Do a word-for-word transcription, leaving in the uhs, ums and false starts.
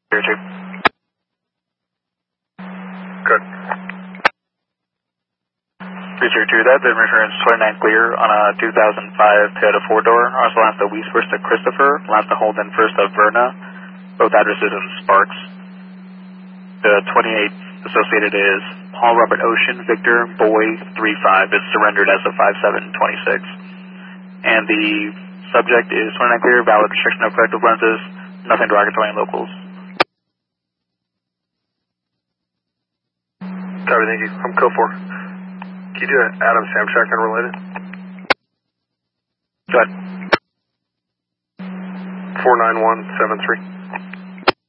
Here, two. Good. three zero two, that the insurance twenty-nine clear on a two thousand five Toyota four-door. Also last the Weiss first to Christopher, last the Holden first to Verna. Both addresses in Sparks. The twenty-eight associated is Paul Robert Ocean, Victor, Boy, three five. It's surrendered as a five seven twenty-six. And the subject is twenty-nine clear, valid restriction of corrective lenses, nothing derogatory in locals. Copy, thank you. I'm code four. Can you do an Adam Samchak unrelated? Go ahead. four nine one seven three.